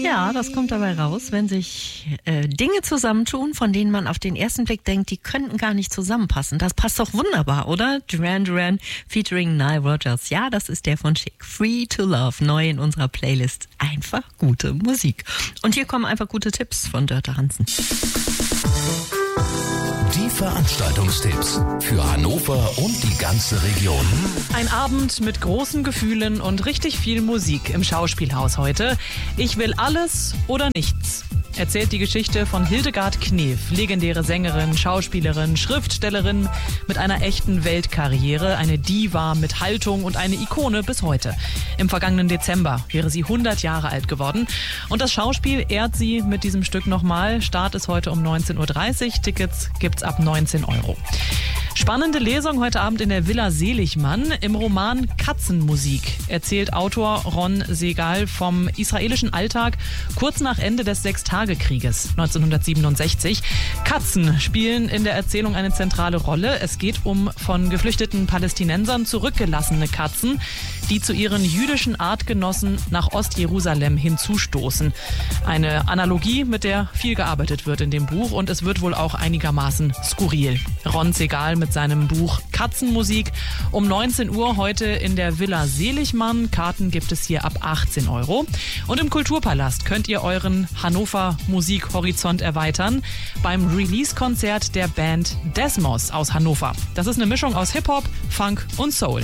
Ja, das kommt dabei raus, wenn sich Dinge zusammentun, von denen man auf den ersten Blick denkt, die könnten gar nicht zusammenpassen. Das passt doch wunderbar, oder? Duran Duran featuring Nile Rodgers. Ja, das ist der von Chic. Free to Love, neu in unserer Playlist. Einfach gute Musik. Und hier kommen einfach gute Tipps von Dörte Hansen. Die Veranstaltungstipps für Hannover und die ganze Region. Ein Abend mit großen Gefühlen und richtig viel Musik im Schauspielhaus heute. Ich will alles oder nichts. Erzählt die Geschichte von Hildegard Knef, legendäre Sängerin, Schauspielerin, Schriftstellerin mit einer echten Weltkarriere, eine Diva mit Haltung und eine Ikone bis heute. Im vergangenen Dezember wäre sie 100 Jahre alt geworden und das Schauspiel ehrt sie mit diesem Stück nochmal. Start ist heute um 19.30 Uhr, Tickets gibt's ab 19 Euro. Spannende Lesung heute Abend in der Villa Seligmann. Im Roman Katzenmusik erzählt Autor Ron Segal vom israelischen Alltag kurz nach Ende des Sechstagekrieges 1967. Katzen spielen in der Erzählung eine zentrale Rolle. Es geht um von geflüchteten Palästinensern zurückgelassene Katzen, die zu ihren jüdischen Artgenossen nach Ostjerusalem hinzustoßen. Eine Analogie, mit der viel gearbeitet wird in dem Buch und es wird wohl auch einigermaßen skurril. Ron Segal mit seinem Buch Katzenmusik um 19 Uhr heute in der Villa Seligmann. Karten gibt es hier ab 18 Euro. Und im Kulturpalast könnt ihr euren Hannover Musikhorizont erweitern beim Release-Konzert der Band Desmos aus Hannover. Das ist eine Mischung aus Hip-Hop, Funk und Soul.